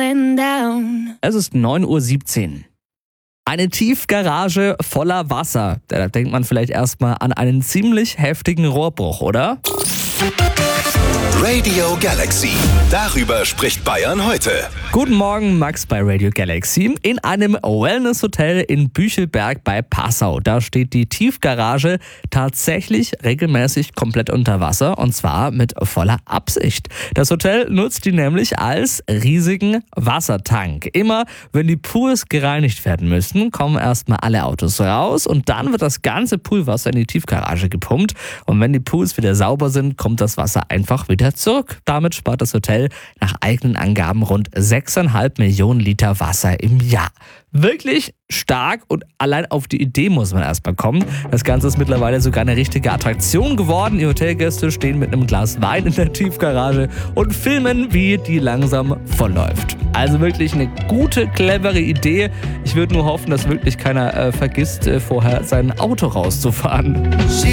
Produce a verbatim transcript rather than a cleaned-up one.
going down. Es ist neun Uhr siebzehn. Eine Tiefgarage voller Wasser. Da denkt man vielleicht erstmal an einen ziemlich heftigen Rohrbruch, oder? Radio Galaxy. Darüber spricht Bayern heute. Guten Morgen, Max bei Radio Galaxy. In einem Wellness-Hotel in Büchelberg bei Passau. Da steht die Tiefgarage tatsächlich regelmäßig komplett unter Wasser, und zwar mit voller Absicht. Das Hotel nutzt die nämlich als riesigen Wassertank. Immer wenn die Pools gereinigt werden müssen, kommen erstmal alle Autos raus und dann wird das ganze Poolwasser in die Tiefgarage gepumpt. Und wenn die Pools wieder sauber sind, kommt das Wasser einfach wieder zurück. Damit spart das Hotel nach eigenen Angaben rund sechseinhalb Millionen Liter Wasser im Jahr. Wirklich stark, und allein auf die Idee muss man erstmal kommen. Das Ganze ist mittlerweile sogar eine richtige Attraktion geworden. Die Hotelgäste stehen mit einem Glas Wein in der Tiefgarage und filmen, wie die langsam vollläuft. Also wirklich eine gute, clevere Idee. Ich würde nur hoffen, dass wirklich keiner äh, vergisst, äh, vorher sein Auto rauszufahren. She